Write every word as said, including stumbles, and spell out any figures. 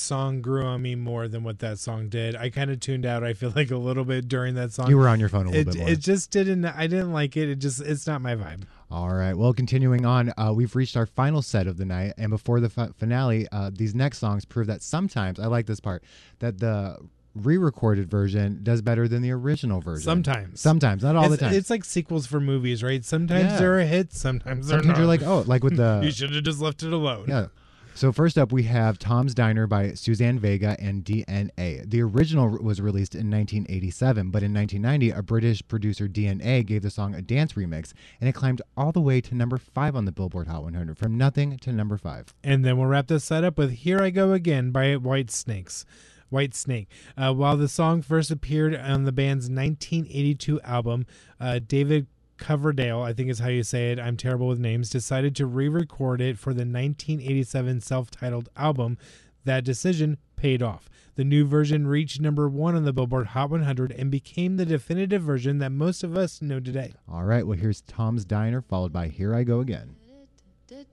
song grew on me more than what that song did. I kind of tuned out, I feel like, a little bit during that song. You were on your phone a little it, bit more. It just didn't, I didn't like it. It just, it's not my vibe. All right. Well, continuing on, uh, we've reached our final set of the night. And before the f- finale, uh, these next songs prove that sometimes, I like this part, that the re-recorded version does better than the original version. Sometimes. Sometimes, not all it's, the time. It's like sequels for movies, right? Sometimes Yeah. they're a hit, sometimes they're Sometimes not. you're like, oh, like with the... You should have just left it alone. Yeah. So first up, we have Tom's Diner by Suzanne Vega and D N A. The original was released in nineteen eighty-seven, but in nineteen ninety, a British producer, D N A, gave the song a dance remix, and it climbed all the way to number five on the Billboard Hot one hundred, from nothing to number five. And then we'll wrap this set up with Here I Go Again by White Snakes. White Snake. Uh, while the song first appeared on the band's nineteen eighty-two album, uh, David Coverdale, I think is how you say it, I'm terrible with names, decided to re-record it for the nineteen eighty-seven self-titled album. That decision paid off. The new version reached number one on the Billboard Hot one hundred and became the definitive version that most of us know today. All right, well, here's Tom's Diner, followed by Here I Go Again.